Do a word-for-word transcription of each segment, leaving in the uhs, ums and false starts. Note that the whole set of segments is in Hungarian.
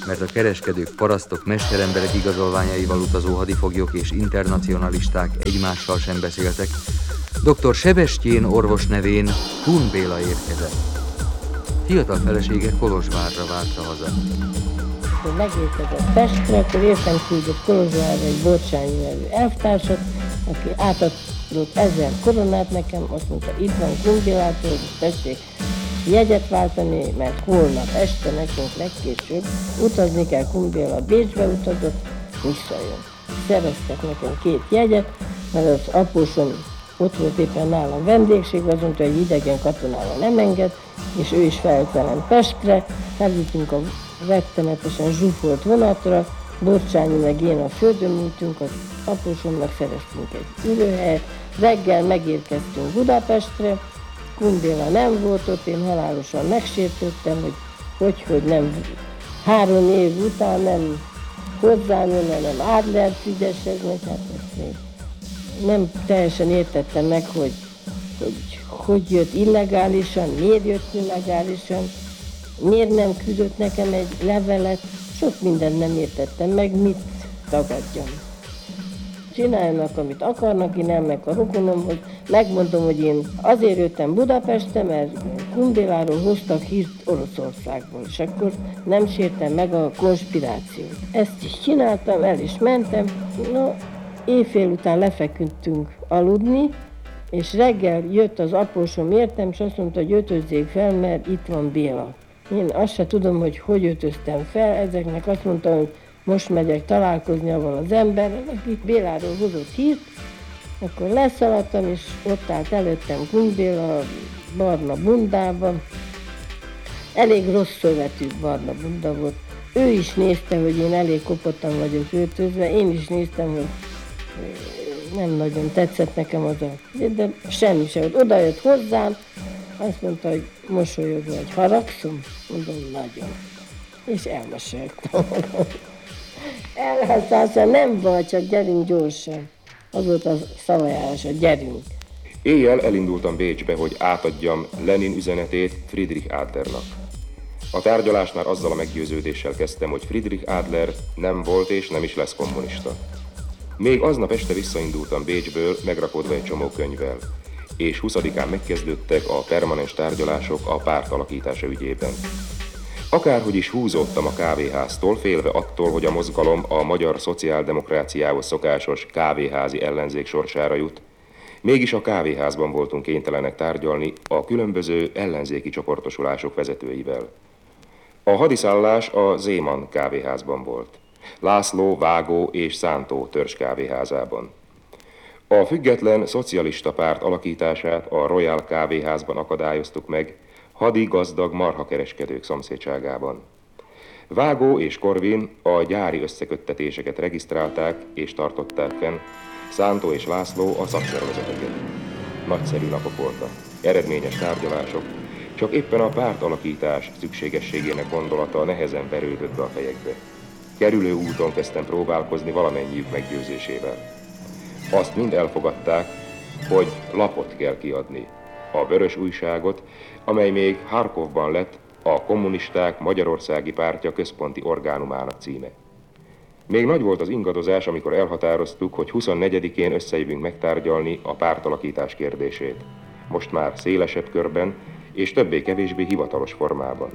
mert a kereskedők, parasztok, mesteremberek igazolványaival utazó hadifoglyok és internacionalisták egymással sem beszéltek, doktor Sebestyén orvos nevén Kun Béla érkezett. Fiatal felesége Kolozsvárra várta haza. Akkor megérkezett Pestre, akkor értem küldött Kolozsvárra egy Borcsányi nevű elvtársat, aki átadott ezer koronát nekem, azt mondta, itt van Kun Bélától, és tessék jegyet váltani, mert holnap este nekünk legkésőbb utazni kell. Kun Béla Bécsbe utazott, visszajön. Szereztek nekem két jegyet, mert az apósom ott volt éppen nálam vendégség, azt mondta, hogy idegen katonával nem enged, és ő is felült velem Pestre, felültünk a rettenetesen zsúfolt vonatra, Borcsányi meg én a földön ültünk, az apósomnak szereztünk egy ülőhelyet, reggel megérkeztünk Budapestre, Kun Béla nem volt ott, én halálosan megsértődtem, hogy hogy, hogy nem három év után nem hozzám jön, hanem Adler Fideszesnek, hát ezt még nem teljesen értettem meg, hogy hogy, hogy jött illegálisan, miért jött illegálisan, miért nem küldött nekem egy levelet, sok mindent nem értettem meg, mit tagadjam. Csináljanak, amit akarnak, én elmegyek a rokonom, hogy megmondom, hogy én azért jöttem Budapestre, mert Kun Béláról hoztak hírt Oroszországból, és akkor nem sértem meg a konspirációt. Ezt is csináltam, el is mentem, no, éjfél után lefeküdtünk aludni, és reggel jött az apósom értem, és azt mondta, hogy ötözzék fel, mert itt van Béla. Én azt se tudom, hogy hogy ötöztem fel, ezeknek azt mondtam, hogy most megyek találkozni avval az emberrel, aki Béláról hozott hírt, akkor leszaladtam, és ott állt előttem Kun Béla barna bundában. Elég rossz szövetű barna bunda volt. Ő is nézte, hogy én elég kopottan vagyok öltözve, én is néztem, hogy nem nagyon tetszett nekem az a... De semmi sem. Oda jött hozzám, azt mondta, hogy mosolyogva, hogy haragszom? Mondom, nagyon. És elmosolyogtam. Elháztálszám, nem baj, csak gyerünk gyorsan. Az volt a szavajárás, hogy gyerünk. Éjjel elindultam Bécsbe, hogy átadjam Lenin üzenetét Friedrich Adlernak. A tárgyalást már azzal a meggyőződéssel kezdtem, hogy Friedrich Adler nem volt és nem is lesz kommunista. Még aznap este visszaindultam Bécsből, megrakodva egy csomó könyvvel, és huszadikán megkezdődtek a permanens tárgyalások a párt alakítása ügyében. Akárhogy is húzódtam a kávéháztól, félve attól, hogy a mozgalom a magyar szociáldemokráciához szokásos kávéházi ellenzék sorsára jut, mégis a kávéházban voltunk kénytelenek tárgyalni a különböző ellenzéki csoportosulások vezetőivel. A hadiszállás a Zéman kávéházban volt, László, Vágó és Szántó törzs kávéházában. A független szocialista párt alakítását a Royal kávéházban akadályoztuk meg, hadi gazdag marhakereskedők szomszédságában. Vágó és Korvin a gyári összeköttetéseket regisztrálták és tartották fenn, Szántó és László a szakszervezeteket. Nagyszerű napok voltak, eredményes tárgyalások, csak éppen a pártalakítás szükségességének gondolata nehezen verődött be a fejekbe. Kerülő úton kezdtem próbálkozni valamennyiük meggyőzésével. Azt mind elfogadták, hogy lapot kell kiadni, a Vörös újságot, amely még Harkovban lett a Kommunisták Magyarországi Pártja központi orgánumának címe. Még nagy volt az ingadozás, amikor elhatároztuk, hogy huszonnegyedikén összejövünk megtárgyalni a pártalakítás kérdését. Most már szélesebb körben és többé-kevésbé hivatalos formában.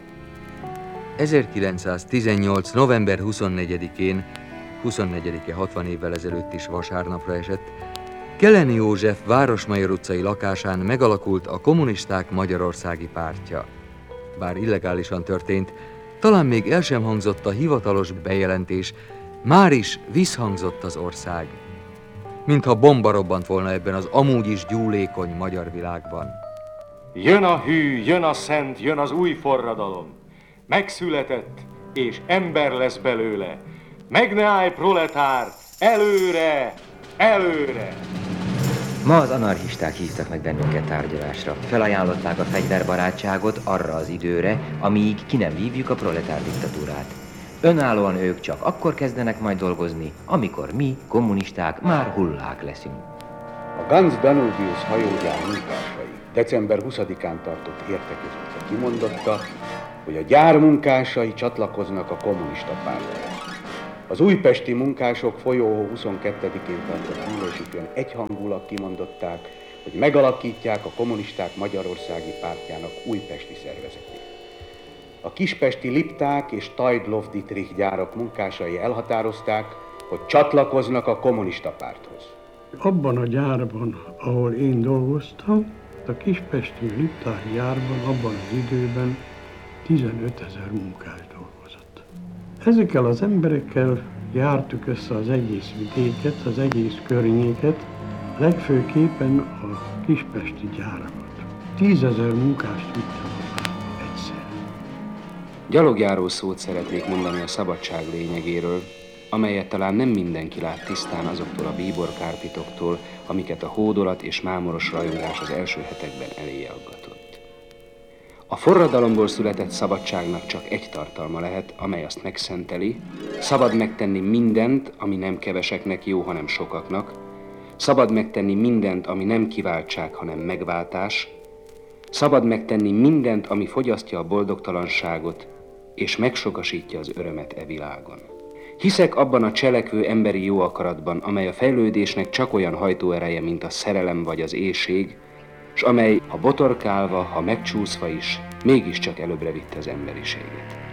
ezerkilencszáztizennyolc. november huszonnegyedikén, huszonnegyedike hatvan évvel ezelőtt is vasárnapra esett, Keleni József Városmajor utcai lakásán megalakult a Kommunisták Magyarországi Pártja. Bár illegálisan történt, talán még el sem hangzott a hivatalos bejelentés, már is visszhangzott az ország. Mintha bomba robbant volna ebben az amúgy is gyúlékony magyar világban. Jön a hű, jön a szent, jön az új forradalom. Megszületett, és ember lesz belőle. Meg ne állj, proletár, előre, előre! Ma az anarchisták hívtak meg bennünket tárgyalásra. Felajánlották a fegyverbarátságot arra az időre, amíg ki nem vívjuk a proletár diktatúrát. Önállóan ők csak akkor kezdenek majd dolgozni, amikor mi, kommunisták, már hullák leszünk. A Ganz Danubius hajógyár munkásai december huszadikán tartott értekezőkre kimondotta, hogy a gyár munkásai csatlakoznak a kommunista párthoz. Az újpesti munkások folyóhó huszonkettedikén tartott gyűlésükön egyhangulag kimondották, hogy megalakítják a kommunisták Magyarországi Pártjának újpesti szervezetét. A kispesti Lipták és Tajdlov Dietrich gyárak munkásai elhatározták, hogy csatlakoznak a kommunista párthoz. Abban a gyárban, ahol én dolgoztam, a kispesti Lipták gyárban abban az időben tizenötezer munkás dolgozott. Ezekkel az emberekkel jártuk össze az egész vidéket, az egész környéket, legfőképpen a kispesti gyárakat. Tízezer munkást vittem egyszer. Gyalogjáró szót szeretnék mondani a szabadság lényegéről, amelyet talán nem mindenki lát tisztán azoktól a bíborkárpitoktól, amiket a hódolat és mámoros rajongás az első hetekben eléje aggatott. A forradalomból született szabadságnak csak egy tartalma lehet, amely azt megszenteli: szabad megtenni mindent, ami nem keveseknek jó, hanem sokaknak, szabad megtenni mindent, ami nem kiváltság, hanem megváltás, szabad megtenni mindent, ami fogyasztja a boldogtalanságot, és megsokasítja az örömet e világon. Hiszek abban a cselekvő emberi jó akaratban, amely a fejlődésnek csak olyan hajtóereje, mint a szerelem vagy az éhség, s amely, ha botorkálva, ha megcsúszva is, mégiscsak előbbre vitte az emberiséget.